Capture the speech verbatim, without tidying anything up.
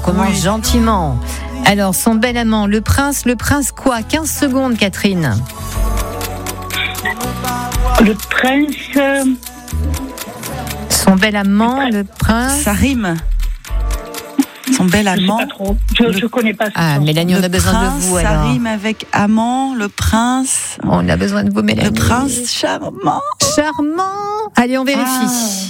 commence Oui. gentiment. Alors, son bel amant, le prince, le prince quoi? quinze secondes, Catherine. Le prince. euh, Son bel amant, le prince. Ça rime. Son bel Je sais amant. pas trop. Je, Le- je connais pas. cette Ah, chanson. Mélanie, on Le a besoin prince, de vous, ça alors. rime avec amant, le prince. On a besoin de vous, Mélanie. Le prince charmant. Charmant. Allez, on vérifie. Ah.